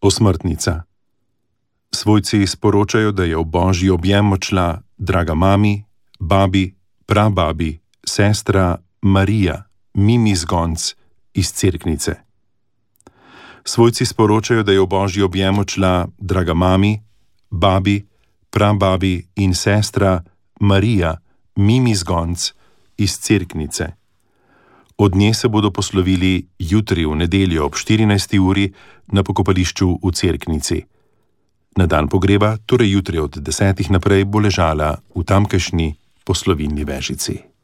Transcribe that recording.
Osmrtnica. Svojci sporočajo, da je v božji objem odšla draga mami, babi, prababi, sestra Marija, Mimi Zgonc iz Cerknice. Svojci sporočajo, da je v božji objem odšla draga mami, babi, prababi in sestra Marija, Mimi Zgonc iz Cerknice. Od nje se bodo poslovili jutri v nedeljo ob 14. uri na pokopališču v Cerknici. Na dan pogreba, torej jutri od 10. naprej, bo ležala v tamkajšnji poslovilni vežici.